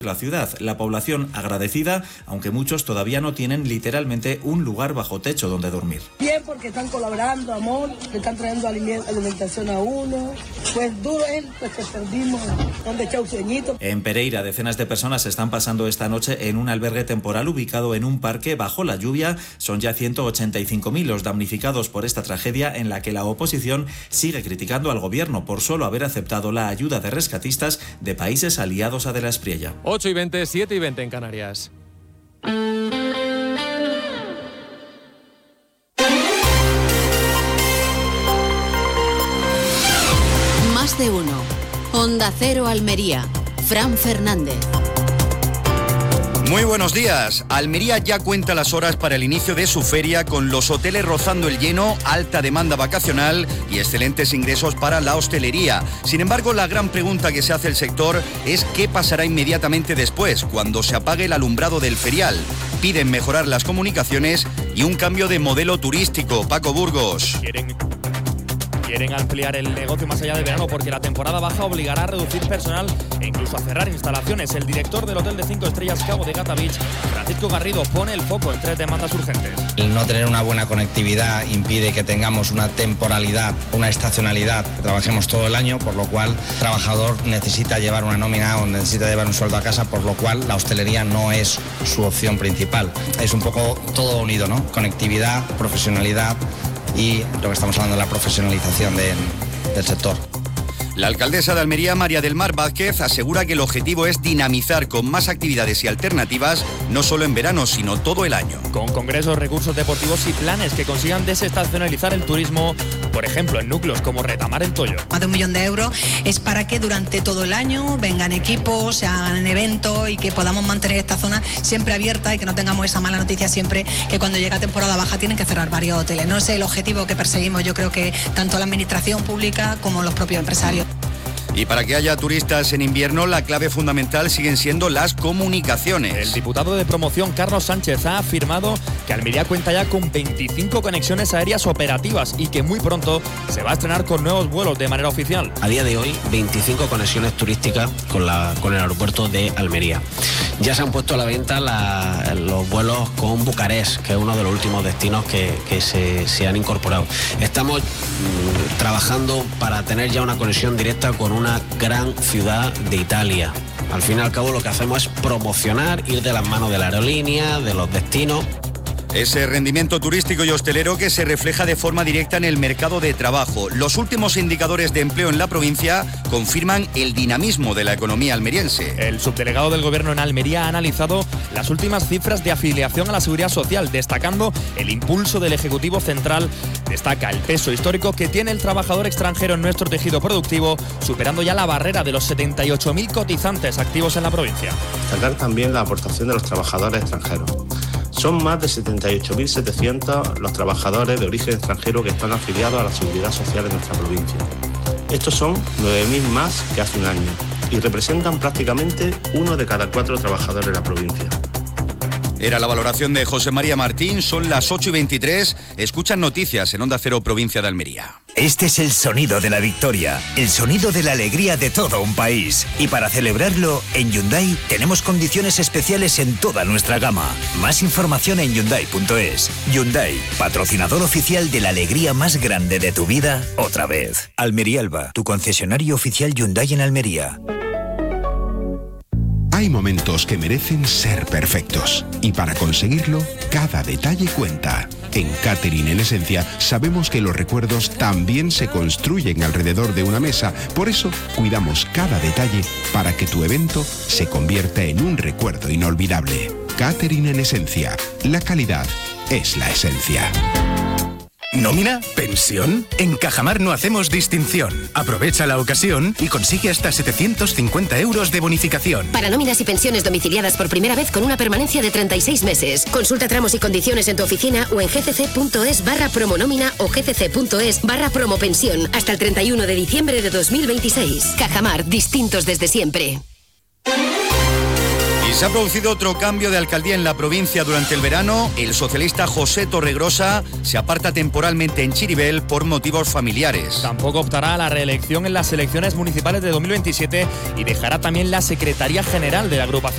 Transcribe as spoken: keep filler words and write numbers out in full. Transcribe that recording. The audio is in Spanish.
La ciudad, la población agradecida, aunque muchos todavía no tienen literalmente un lugar bajo techo donde dormir. Bien, porque están colaborando, amor, le están trayendo alimentación a uno. Pues duro es pues, que perdimos donde echar un sueñito. En Pereira, decenas de personas están pasando esta noche en un albergue temporal ubicado en un parque bajo la lluvia. Son ya ciento ochenta y cinco mil los damnificados por esta tragedia en la que la oposición sigue criticando al gobierno por solo haber aceptado la ayuda de rescatistas de países aliados a De la Espriella. ocho y veinte, siete y veinte en Canarias. Más de uno. Onda Cero Almería. Fran Fernández. Muy buenos días. Almería ya cuenta las horas para el inicio de su feria, con los hoteles rozando el lleno, alta demanda vacacional y excelentes ingresos para la hostelería. Sin embargo, la gran pregunta que se hace el sector es qué pasará inmediatamente después, cuando se apague el alumbrado del ferial. Piden mejorar las comunicaciones y un cambio de modelo turístico. Paco Burgos. Quieren... Quieren ampliar el negocio más allá del verano porque la temporada baja obligará a reducir personal e incluso a cerrar instalaciones. El director del Hotel de cinco Estrellas Cabo de Gata Beach, Francisco Garrido, pone el foco en tres demandas urgentes. El no tener una buena conectividad impide que tengamos una temporalidad, una estacionalidad, que trabajemos todo el año, por lo cual el trabajador necesita llevar una nómina o necesita llevar un sueldo a casa, por lo cual la hostelería no es su opción principal. Es un poco todo unido, ¿no? Conectividad, profesionalidad y lo que estamos hablando de la profesionalización de, del sector. La alcaldesa de Almería, María del Mar Vázquez, asegura que el objetivo es dinamizar con más actividades y alternativas, no solo en verano, sino todo el año. Con congresos, recursos deportivos y planes que consigan desestacionalizar el turismo, por ejemplo, en núcleos como Retamar el Toyo. Más de un millón de euros es para que durante todo el año vengan equipos, se hagan eventos y que podamos mantener esta zona siempre abierta y que no tengamos esa mala noticia siempre que cuando llega temporada baja tienen que cerrar varios hoteles. No es el objetivo que perseguimos, yo creo que tanto la administración pública como los propios empresarios. Y para que haya turistas en invierno, la clave fundamental siguen siendo las comunicaciones. El diputado de promoción, Carlos Sánchez, ha afirmado que Almería cuenta ya con veinticinco conexiones aéreas operativas y que muy pronto se va a estrenar con nuevos vuelos de manera oficial. A día de hoy, veinticinco conexiones turísticas con, la, con el aeropuerto de Almería. Ya se han puesto a la venta la, los vuelos con Bucarest, que es uno de los últimos destinos que, que se, se han incorporado. Estamos mmm, trabajando para tener ya una conexión directa con un una gran ciudad de Italia. Al fin y al cabo lo que hacemos es promocionar, ir de las manos de la aerolínea, de los destinos. Ese rendimiento turístico y hostelero que se refleja de forma directa en el mercado de trabajo. Los últimos indicadores de empleo en la provincia confirman el dinamismo de la economía almeriense. El subdelegado del Gobierno en Almería ha analizado las últimas cifras de afiliación a la Seguridad Social, destacando el impulso del Ejecutivo Central. Destaca el peso histórico que tiene el trabajador extranjero en nuestro tejido productivo, superando ya la barrera de los setenta y ocho mil cotizantes activos en la provincia. Destacar también la aportación de los trabajadores extranjeros. Son más de setenta y ocho mil setecientos los trabajadores de origen extranjero que están afiliados a la Seguridad Social en nuestra provincia. Estos son nueve mil más que hace un año y representan prácticamente uno de cada cuatro trabajadores de la provincia. Era la valoración de José María Martín. Son las ocho y veintitrés. Escuchan noticias en Onda Cero, provincia de Almería. Este es el sonido de la victoria, el sonido de la alegría de todo un país. Y para celebrarlo, en Hyundai tenemos condiciones especiales en toda nuestra gama. Más información en Hyundai punto es. Hyundai, patrocinador oficial de la alegría más grande de tu vida, otra vez. Almería Alba, tu concesionario oficial Hyundai en Almería. Hay momentos que merecen ser perfectos y para conseguirlo, cada detalle cuenta. En Catering en Esencia sabemos que los recuerdos también se construyen alrededor de una mesa, por eso cuidamos cada detalle para que tu evento se convierta en un recuerdo inolvidable. Catering en Esencia, la calidad es la esencia. ¿Nómina? ¿Pensión? En Cajamar no hacemos distinción. Aprovecha la ocasión y consigue hasta setecientos cincuenta euros de bonificación. Para nóminas y pensiones domiciliadas por primera vez con una permanencia de treinta y seis meses. Consulta tramos y condiciones en tu oficina o en gcc.es barra promonómina o gcc.es barra promopensión hasta el treinta y uno de diciembre de dos mil veintiséis. Cajamar, distintos desde siempre. Y se ha producido otro cambio de alcaldía en la provincia durante el verano. El socialista José Torregrosa se aparta temporalmente en Chiribel por motivos familiares. Tampoco optará a la reelección en las elecciones municipales de dos mil veintisiete y dejará también la Secretaría General de la agrupación.